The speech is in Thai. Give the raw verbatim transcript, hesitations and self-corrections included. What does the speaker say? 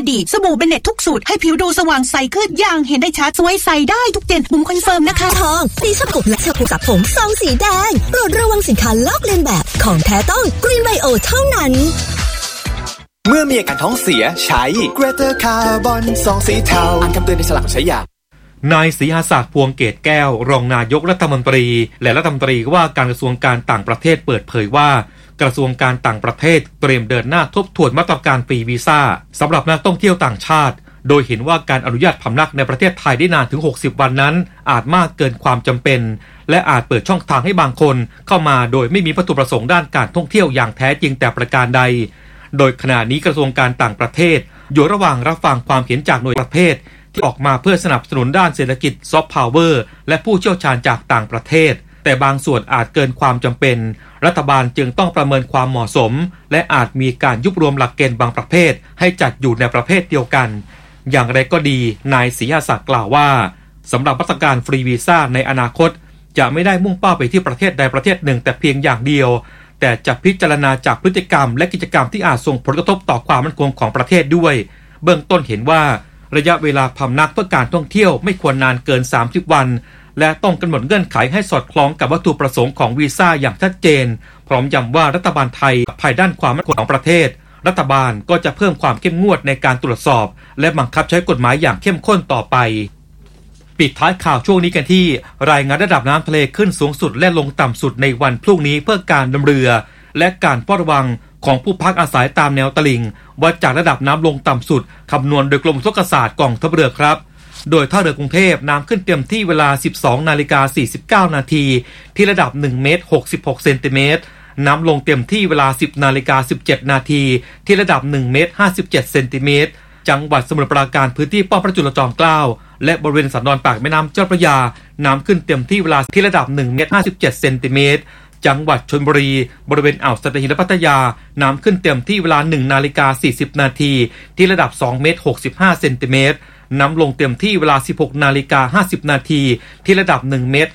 ดีสบู่เบนเน็ตทุกสูตรให้ผิวดูสว่างใสขึ้นอย่างเห็นได้ชัดสวยใสได้ทุกเดือนบุ๋มคอนเฟิร์มนะคะทองตีชกุบและชกุบกับผมซองสีแดงโปรดระวังสินค้าลอกเลียนแบบของแท้ต้องกรีนไบโอเท่านั้นเมื่อมีอาการท้องเสียใช้ Greater Carbon ซองสีเทาอ่านคำเตือนในฉลากใช้ยานายศรีอาศักดิ์พวงเกตแก้วรองนายกรัฐมนตรีและรัฐมนตรีว่าการกระทรวงการต่างประเทศเปิดเผยว่ากระทรวงการต่างประเทศเตรียมเดินหน้าทบทวนมาตรการฟรีวีซ่าสำหรับนักท่องเที่ยวต่างชาติโดยเห็นว่าการอนุญาตพำนักในประเทศไทยได้นานถึงหกสิบวันนั้นอาจมากเกินความจำเป็นและอาจเปิดช่องทางให้บางคนเข้ามาโดยไม่มีวัตถุประสงค์ด้านการท่องเที่ยวอย่างแท้จริงแต่ประการใดโดยขณะนี้กระทรวงการต่างประเทศอยู่ระหว่างรับฟังความเห็นจากหน่วยประเภทที่ออกมาเพื่อสนับสนุนด้านเศรษฐกิจซอฟต์พาวเวอร์และผู้เชี่ยวชาญจากต่างประเทศแต่บางส่วนอาจเกินความจำเป็นรัฐบาลจึงต้องประเมินความเหมาะสมและอาจมีการยุบรวมหลักเกณฑ์บางประเภทให้จัดอยู่ในประเภทเดียวกันอย่างไรก็ดีนายศรีอาศักดิ์กล่าวว่าสำหรับมาตรการฟรีวีซ่าในอนาคตจะไม่ได้มุ่งเป้าไปที่ประเทศใดประเทศหนึ่งแต่เพียงอย่างเดียวแต่จะพิจารณาจากพฤติกรรมและกิจกรรมที่อาจส่งผลกระทบต่อความมั่นคงของประเทศด้วยเบื้องต้นเห็นว่าระยะเวลาพำนักเพื่อการท่องเที่ยวไม่ควรนานเกินสามสิบวันและต้องกำหนดเงื่อนไขให้สอดคล้องกับวัตถุประสงค์ของวีซ่าอย่างชัดเจนพร้อมย้ำว่ารัฐบาลไทยภายด้านความมั่นคงของประเทศรัฐบาลก็จะเพิ่มความเข้มงวดในการตรวจสอบและบังคับใช้กฎหมายอย่างเข้มข้นต่อไปปิดท้ายข่าวช่วงนี้กันที่รายงานระดับน้ำทะเลขึ้นสูงสุดและลงต่ำสุดในวันพรุ่งนี้เพื่อการดำเรือและการเฝ้าระวังของผู้พักอาศัยตามแนวตลิ่งวัดจากระดับน้ำลงต่ำสุดคำนวณโดยกรมอุทกศาสตร์กองทัพเรือครับโดยท่าเรือกรุงเทพน้ำขึ้นเต็มที่เวลา สิบสองนาฬิกาสี่สิบเก้านาทีที่ระดับหนึ่งเมตรหกสิบหกเซนติเมตรน้ำลงเต็มที่เวลา สิบนาฬิกาสิบเจ็ดนาทีที่ระดับหนึ่งเมตรห้าสิบเจ็ดเซนติเมตรจังหวัดสมุทรปราการพื้นที่ป้อมพระจุลจอมเกล้าและบริเวณสันดอนปากแม่น้ำเจ้าพระยาน้ำขึ้นเต็มที่เวลาที่ระดับหนึ่งเมตรห้าสิบเจ็ดเซนติเมตรจังหวัดชลบุรีบริเวณอ่าวสัตหีบและพัทยาน้ำขึ้นเต็มที่เวลาหนึ่งนาฬิกาสี่สิบนาทีที่ระดับสองเมตรหกสิบห้าเซนติเมตรน้ำลงเต็มที่เวลา สิบหกนาฬิกาห้าสิบนาทีที่ระดับหนึ่งเมตร